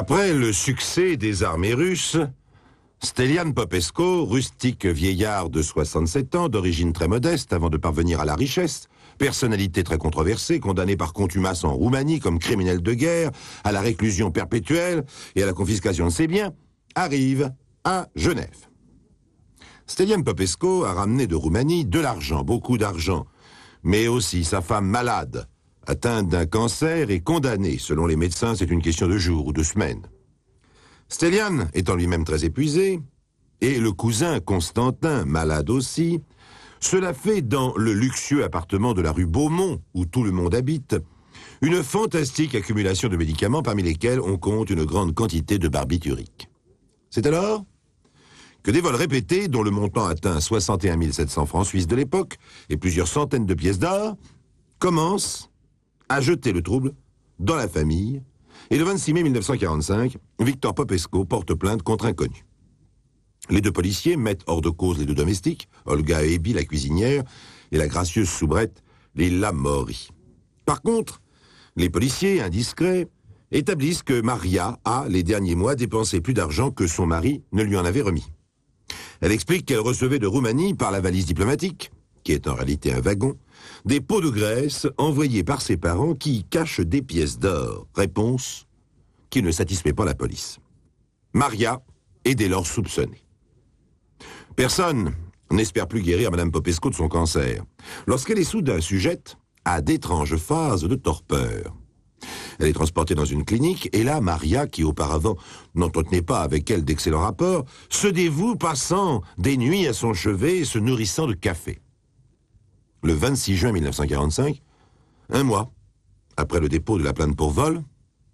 Après le succès des armées russes, Stelian Popescu, rustique vieillard de 67 ans, d'origine très modeste avant de parvenir à la richesse, personnalité très controversée, condamné par contumace en Roumanie comme criminel de guerre, à la réclusion perpétuelle et à la confiscation de ses biens, arrive à Genève. Stelian Popescu a ramené de Roumanie de l'argent, beaucoup d'argent, mais aussi sa femme malade, atteinte d'un cancer et condamnée. Selon les médecins, c'est une question de jours ou de semaines. Stelian étant lui-même très épuisé, et le cousin Constantin, malade aussi, cela fait dans le luxueux appartement de la rue Beaumont, où tout le monde habite, une fantastique accumulation de médicaments parmi lesquels on compte une grande quantité de barbiturique. C'est alors que des vols répétés, dont le montant atteint 61 700 francs suisses de l'époque et plusieurs centaines de pièces d'or, commencent à jeter le trouble dans la famille. Et le 26 mai 1945, Victor Popescu porte plainte contre inconnu. Les deux policiers mettent hors de cause les deux domestiques, Olga Ebi, la cuisinière, et la gracieuse soubrette Lilla Mori. Par contre, les policiers, indiscrets, établissent que Maria a, les derniers mois, dépensé plus d'argent que son mari ne lui en avait remis. Elle explique qu'elle recevait de Roumanie, par la valise diplomatique, qui est en réalité un wagon, des pots de graisse envoyés par ses parents qui y cachent des pièces d'or. Réponse qui ne satisfait pas la police. Maria est dès lors soupçonnée. Personne n'espère plus guérir Mme Popescu de son cancer, lorsqu'elle est soudain sujette à d'étranges phases de torpeur. Elle est transportée dans une clinique, et là, Maria, qui auparavant n'entretenait pas avec elle d'excellents rapports, se dévoue, passant des nuits à son chevet et se nourrissant de café. Le 26 juin 1945, un mois après le dépôt de la plainte pour vol,